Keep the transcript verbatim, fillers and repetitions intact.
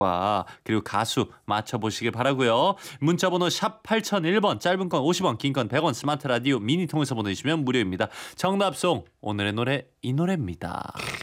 과 그리고 가수 맞춰보시길 바라고요. 문자번호 샵 팔공공일 번, 짧은 건 오십 원, 긴 건 백 원, 스마트 라디오 미니 통해서 보내주시면 무료입니다. 정답송 오늘의 노래 이 노래입니다.